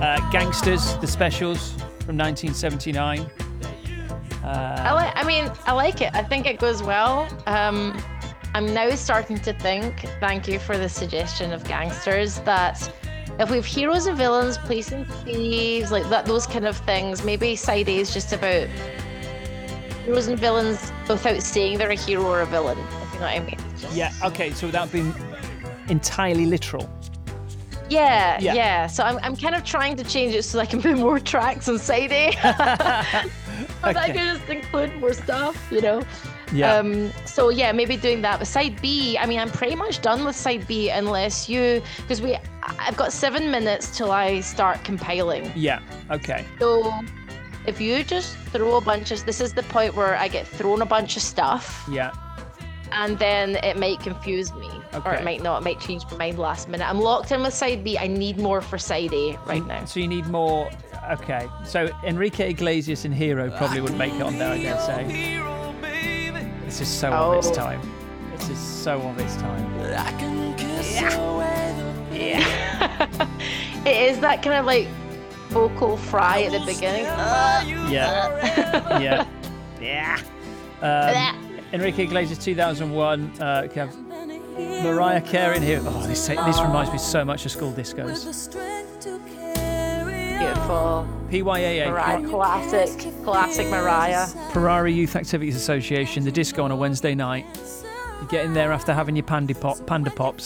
Gangsters, the specials from 1979. I like it. I think it goes well. I'm now starting to think, thank you for the suggestion of Gangsters, that if we have heroes and villains, police and thieves, like that, those kind of things, maybe side A is just about heroes and villains without saying they're a hero or a villain, if you know what I mean. Yeah, okay, so without being entirely literal. Yeah. So I'm kind of trying to change it so I can put more tracks on side A. But I can just include more stuff, you know? Yeah. So yeah, maybe doing that. But side B, I mean, I'm pretty much done with side B unless because I've got 7 minutes till I start compiling. Yeah, okay. So if you just throw this is the point where I get thrown a bunch of stuff. Yeah. And then it might confuse me. Okay. Or it might not. It might change my mind last minute. I'm locked in with side B. I need more for side A right now. So you need more. Okay. So Enrique Iglesias in Hero probably wouldn't make it on there, I dare say. This is so of its time. This is so of its time. Yeah. It is that kind of like vocal fry at the beginning. Yeah. Enrique Iglesias 2001. We have Mariah Carey in here. Oh, this reminds me so much of school discos. Beautiful. PYAA. Mariah, classic Mariah. Ferrari Youth Activities Association, the disco on a Wednesday night. You get in there after having your Panda Pops.